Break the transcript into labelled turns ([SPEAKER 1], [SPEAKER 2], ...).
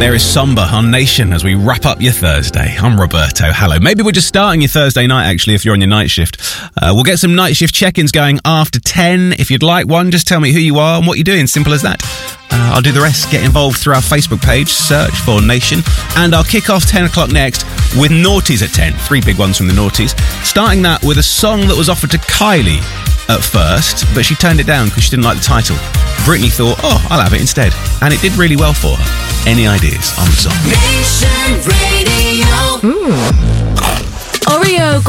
[SPEAKER 1] There is Somber on Nation as we wrap up your Thursday. I'm Roberto. Hello. Maybe we're just starting your Thursday night, actually, if you're on your night shift. We'll get some night shift check-ins going after 10. If you'd like one, just tell me who you are and what you're doing. Simple as that. I'll do the rest. Get involved through our Facebook page. Search for Nation. And I'll kick off 10 o'clock next with Naughties at 10. 3 big ones from the Naughties. Starting that with a song that was offered to Kylie at first, but she turned it down because she didn't like the title. Britney thought, I'll have it instead. And it did really well for her. Any ideas on the song?
[SPEAKER 2] Nation Radio.
[SPEAKER 3] Oreo